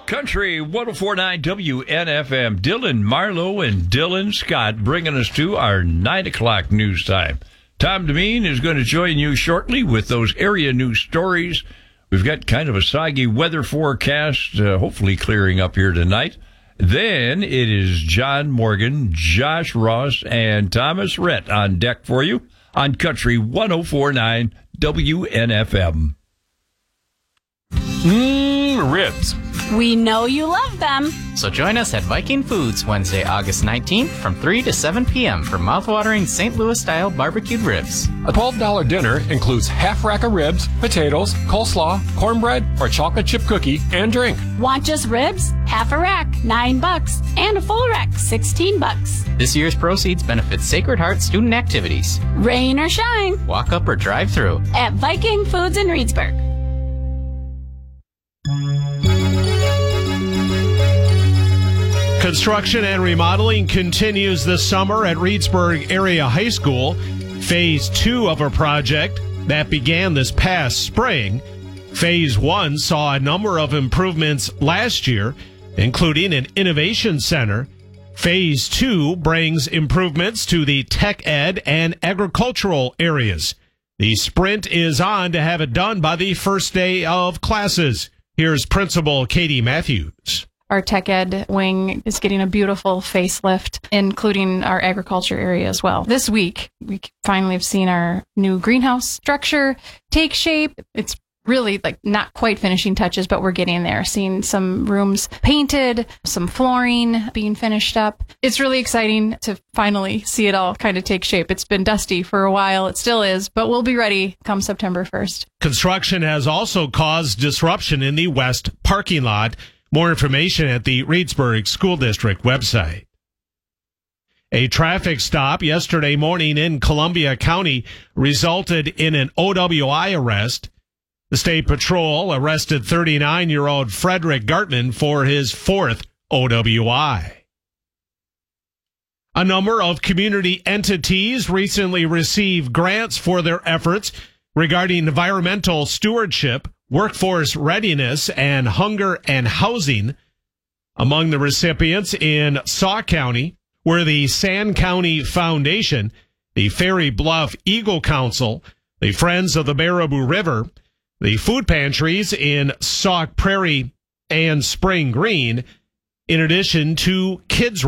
Country 104.9 WNFM. Dylan Marlowe and Dylan Scott bringing us to our 9 o'clock news time. Tom Demeen is going to join you shortly with those area news stories. We've got kind of a soggy weather forecast, hopefully clearing up here tonight. Then it is John Morgan, Josh Ross, and Thomas Rhett on deck for you on Country 104.9 WNFM. Ribs. We know you love them. So join us at Viking Foods Wednesday, August 19th from 3 to 7 p.m. for mouthwatering St. Louis-style barbecued ribs. A $12 dinner includes half rack of ribs, potatoes, coleslaw, cornbread, or chocolate chip cookie, and drink. Want just ribs? Half a rack, $9, and a full rack, $16. This year's proceeds benefit Sacred Heart student activities. Rain or shine. Walk up or drive through. At Viking Foods in Reedsburg. Construction and remodeling continues this summer at Reedsburg Area High School. Phase 2 of a project that began this past spring. Phase 1 saw a number of improvements last year, including an innovation center. Phase 2 brings improvements to the tech ed and agricultural areas. The sprint is on to have it done by the first day of classes. Here's Principal Katie Matthews. Our tech ed wing is getting a beautiful facelift, including our agriculture area as well. This week, we finally have seen our new greenhouse structure take shape. It's really not quite finishing touches, but we're getting there. Seeing some rooms painted, some flooring being finished up. It's really exciting to finally see it all kind of take shape. It's been dusty for a while. It still is, but we'll be ready come September 1st. Construction has also caused disruption in the west parking lot. More information at the Reedsburg School District website. A traffic stop yesterday morning in Columbia County resulted in an OWI arrest. The State Patrol arrested 39-year-old Frederick Gartman for his fourth OWI. A number of community entities recently received grants for their efforts regarding environmental stewardship, workforce readiness, and hunger and housing. Among the recipients in Sauk County were the Sand County Foundation, the Ferry Bluff Eagle Council, the Friends of the Baraboo River, the food pantries in Sauk Prairie and Spring Green, in addition to Kids